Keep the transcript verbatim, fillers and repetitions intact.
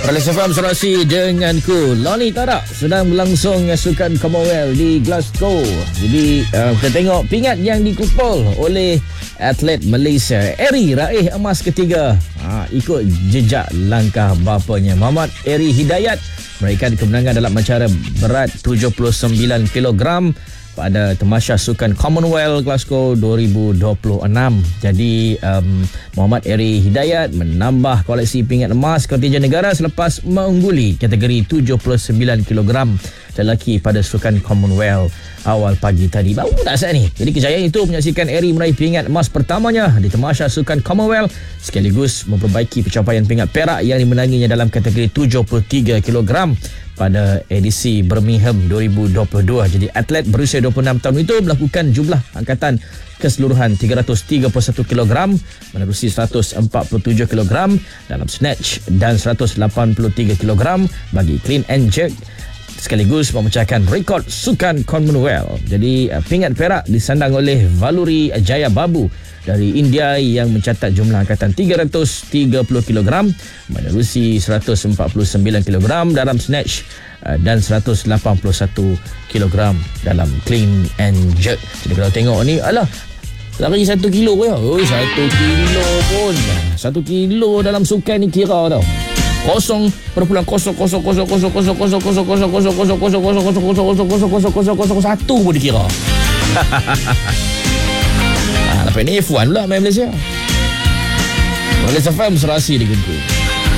Malaysia F M serasi denganku. Loni Tarak sedang berlangsung Sukan Commonwealth di Glasgow. Jadi uh, kita tengok pingat yang dikumpul oleh atlet Malaysia. Eri raih emas ketiga. Ha, ikut jejak langkah bapanya Muhammad Eri Hidayat meraihkan kemenangan dalam acara berat tujuh puluh sembilan kilogram pada Tamasya Sukan Commonwealth Glasgow dua ribu dua puluh enam. Jadi um, Muhammad Eri Hidayat menambah koleksi pingat emas kontingen negara selepas mengungguli kategori tujuh puluh sembilan kilogram lelaki pada Sukan Commonwealth awal pagi tadi. Baru tak saat ni. Jadi kejayaan itu menyaksikan Eri meraih pingat emas pertamanya di Tamasya Sukan Commonwealth sekaligus memperbaiki pencapaian pingat perak yang dimenanginya dalam kategori tujuh puluh tiga kilogram pada edisi Birmingham dua ribu dua puluh dua. Jadi atlet berusia dua puluh enam tahun itu melakukan jumlah angkatan keseluruhan tiga ratus tiga puluh satu kilogram menerusi seratus empat puluh tujuh kilogram dalam snatch dan seratus lapan puluh tiga kilogram bagi clean and jerk sekaligus memecahkan rekod Sukan Commonwealth. Jadi pingat perak disandang oleh Valuri Jaya Babu dari India yang mencatat jumlah angkatan tiga ratus tiga puluh kilogram menerusi seratus empat puluh sembilan kilogram dalam snatch dan seratus lapan puluh satu kilogram dalam clean and jerk. Jadi kalau tengok ni, alah, lari satu kilo ya. Oh, satu kilo pun. Satu kilo dalam sukan ni kira tau. Kosong perpuluhan kosong kosong kosong kosong kosong kosong kosong kosong kosong kosong kosong kosong kosong kosong kosong kosong kosong kosong satu pun dikira. Ah, lepas ni F satu pula main Malaysia. Malaysia F M serasi dengan tu.